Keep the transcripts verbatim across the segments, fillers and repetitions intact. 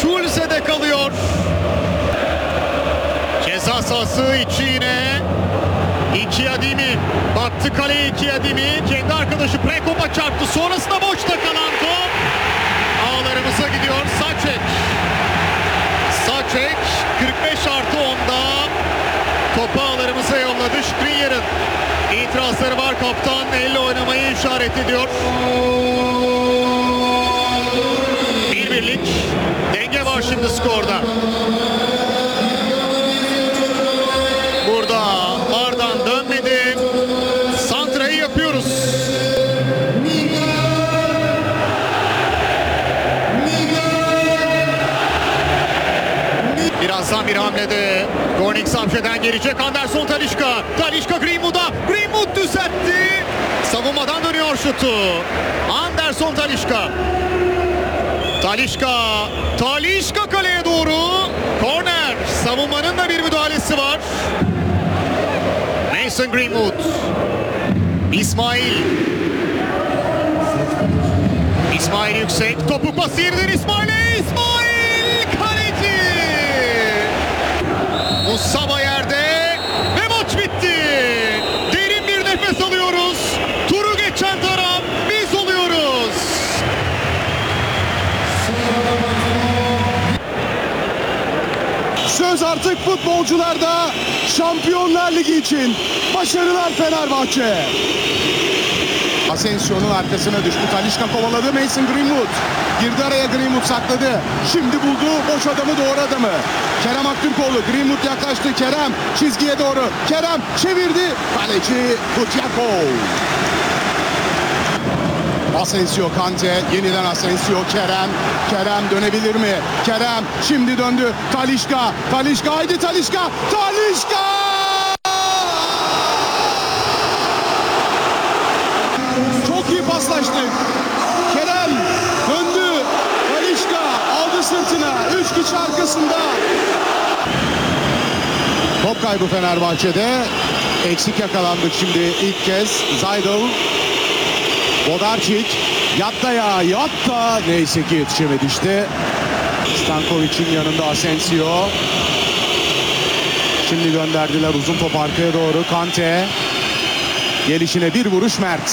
Schulze'de kalıyor. Ceza sahası içi yine. İki Adimi. Battı kaleye iki Adimi. Kendi arkadaşı Prekop'a çarptı. Sonrasında boşta kalan top ağlarımıza gidiyor. Saçek. Saçek kırk beş artı onda topu ağlarımıza yolladı. Skriniar'ın itirazları var. Kaptan elle oynamayı işaret ediyor. Bir birlik denge var şimdi skorda. Burada Ardan dönmedi. Santra'yı yapıyoruz. Birazdan bir hamlede Gornik Samşe'den gelecek. Anderson Talisca. Talisca Greenwood'a. Greenwood düzeltti. Savunmadan dönüyor şutu. Anderson Talisca. Talisca. Talisca kaleye doğru. Korner. Savunmanın da bir müdahalesi var. Mason Greenwood. İsmail. İsmail yüksek. Topu pası yerden İsmail'e. İsmail kaleci. Musaba yerde ve maç bitti. Derin bir nefes alıyoruz. Turu geçen taraf biz oluyoruz. Söz artık futbolcularda. Şampiyonlar Ligi için başarılar Fenerbahçe. Asensio'nun arkasına düştü. Talisca kovaladı. Mason Greenwood girdi araya. Greenwood sakladı. Şimdi buldu boş adamı, doğru adamı. Kerem Aktürkoğlu. Greenwood yaklaştı. Kerem çizgiye doğru. Kerem çevirdi. Kaleci Kutyakov. Asensio, Kante, yeniden Asensio, Kerem. Kerem dönebilir mi? Kerem şimdi döndü. Talisca. Talisca haydi Talisca. Talisca! Çok iyi paslaştık. Kerem döndü. Talisca aldı sırtına. Üç kişi arkasında. Top kaybı Fenerbahçe'de. Eksik yakalandık şimdi ilk kez. Zaydel. Bodarčić. Yatta ya yatta. Neyse ki yetişemedi işte. Stankovic'in yanında Asensio. Şimdi gönderdiler uzun top arkaya doğru. Kante. Gelişine bir vuruş Mert.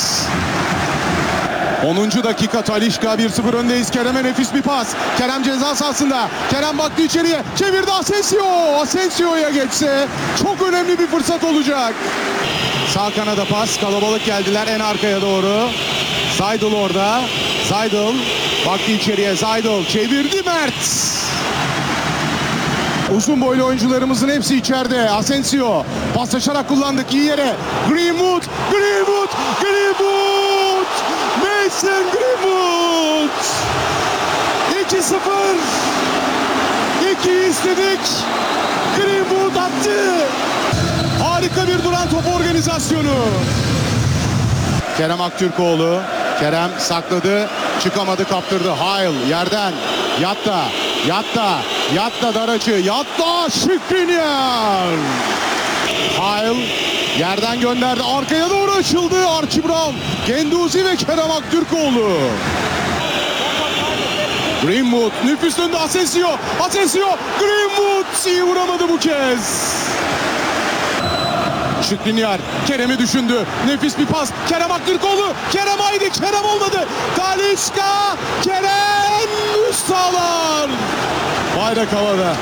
onuncu dakika Talisca bir sıfır öndeyiz. Kerem'e nefis bir pas. Kerem ceza sahasında. Kerem baktı içeriye. Çevirdi Asensio. Asensio'ya geçse çok önemli bir fırsat olacak. Sağ kanada pas. Kalabalık geldiler en arkaya doğru. Zaydel orada. Zaydel baktı içeriye. Zaydel çevirdi Mert. Uzun boylu oyuncularımızın hepsi içeride. Asensio paslaşarak kullandık iyi yere. Greenwood, Greenwood, Greenwood. Mason Greenwood. iki sıfır. iki istedik. Greenwood attı. Harika bir duran top organizasyonu. Kerem Aktürkoğlu. Kerem sakladı. Çıkamadı, kaptırdı. Hayl yerden. Yatta. Yatta. Yatta daracı. Yatta Skriniar. Hayl yerden gönderdi. Arkaya doğru açıldı. Archie Brown. Genduzi ve Kerem Aktürkoğlu. Greenwood. Nüfus döndü. Asensio. Asensio. Greenwood. İyi vuramadı bu kez. Skriniar Kerem'i düşündü. Nefis bir pas. Kerem Aktürkoğlu. Kerem haydi. Kerem olmadı. Talisca. Kerem üst sağlar. Bayrak havada.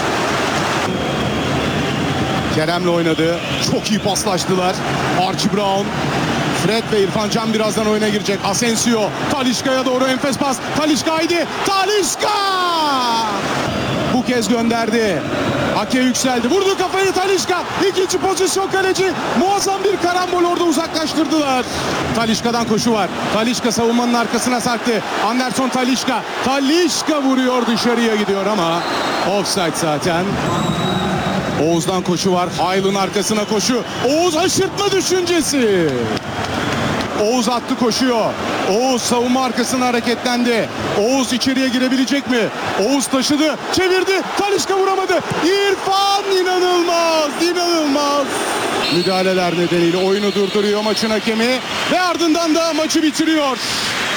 Kerem'le oynadı. Çok iyi paslaştılar. Archie Brown. Fred ve İrfan Can birazdan oyuna girecek. Asensio. Talisca'ya doğru enfes pas. Talisca haydi. Talisca. Bu kez gönderdi. Ake yükseldi. Vurdu kafayı Talisca. İkinci pozisyon kaleci. Muazzam bir karambol orada uzaklaştırdılar. Talisca'dan koşu var. Talisca savunmanın arkasına sarktı. Anderson Talisca. Talisca vuruyor, dışarıya gidiyor ama offside zaten. Oğuz'dan koşu var. Hayl'ın arkasına koşu. Oğuz aşırtma düşüncesi. Oğuz attı, koşuyor. Oğuz savunma arkasına hareketlendi. Oğuz içeriye girebilecek mi? Oğuz taşıdı, çevirdi. Talisca vuramadı. İrfan inanılmaz, inanılmaz. Müdahaleler nedeniyle oyunu durduruyor maçın hakemi ve ardından da maçı bitiriyor.